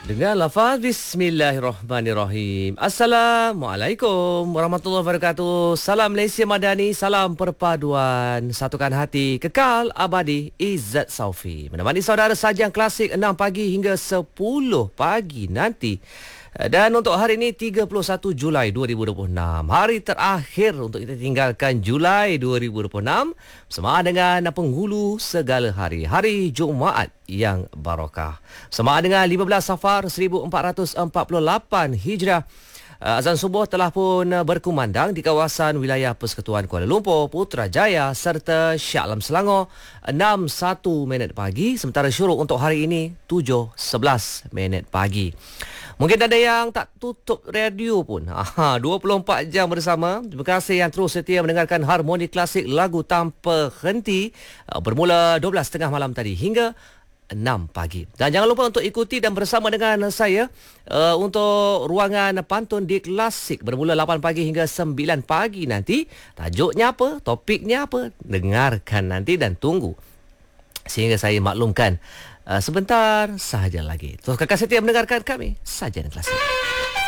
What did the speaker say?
Dengan lafaz Bismillahirrahmanirrahim. Assalamualaikum warahmatullahi wabarakatuh. Salam Malaysia Madani, salam perpaduan, satukan hati, kekal abadi, Izzat Saufi. Menemani saudara Sajang Klasik 6 pagi hingga 10 pagi nanti. Dan untuk hari ini 31 Julai 2026, hari terakhir untuk kita tinggalkan Julai 2026 bersama dengan penghulu segala hari, hari Jumaat yang barakah. Bersama dengan 15 Safar 1448 Hijrah. Azan subuh telah pun berkumandang di kawasan wilayah Persekutuan Kuala Lumpur, Putrajaya serta Shah Alam Selangor 6:01 pagi. Sementara syuruk untuk hari ini 7:11 pagi. Mungkin ada yang tak tutup radio pun. 24 jam bersama. Terima kasih yang terus setia mendengarkan harmoni klasik lagu tanpa henti. Bermula 12.30 malam tadi hingga 6 pagi. Dan jangan lupa untuk ikuti dan bersama dengan saya untuk ruangan pantun di Klasik bermula 8 pagi hingga 9 pagi nanti. Tajuknya apa? Topiknya apa? Dengarkan nanti dan tunggu sehingga saya maklumkan sebentar sahaja lagi. Terus kakak setia mendengarkan kami Sajian Klasik.